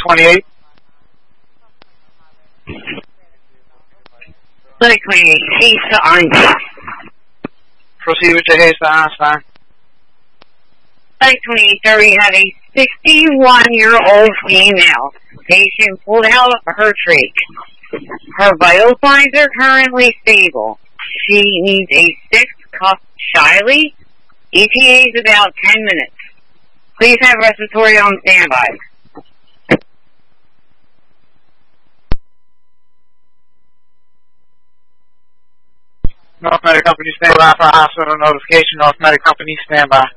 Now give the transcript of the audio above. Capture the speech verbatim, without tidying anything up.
twenty-eight. Clinic twenty-eight, Hayes to Einstein. Proceed with your Hayes to Einstein. Clinic twenty-eight, sir, we have a sixty-one-year-old female. Patient pulled out of her trach. Her vital signs are currently stable. She needs a six-cuff Shiley. E T A is about ten minutes. Please have respiratory on standby. North Medic Company, stand by for hospital notification. North Medic Company, stand by.